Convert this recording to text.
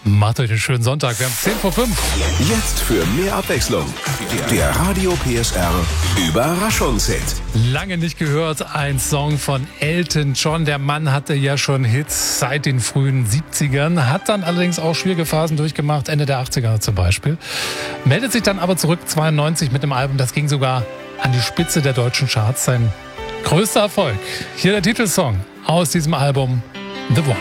Macht euch einen schönen Sonntag. Wir haben 10 vor 5. Jetzt für mehr Abwechslung. Der Radio PSR Überraschungshit. Lange nicht gehört, ein Song von Elton John. Der Mann hatte ja schon Hits seit den frühen 70ern, hat dann allerdings auch schwierige Phasen durchgemacht, Ende der 80er zum Beispiel. Meldet sich dann aber zurück 92 mit einem Album, das ging sogar an die Spitze der deutschen Charts. Sein größter Erfolg. Hier der Titelsong aus diesem Album, The One.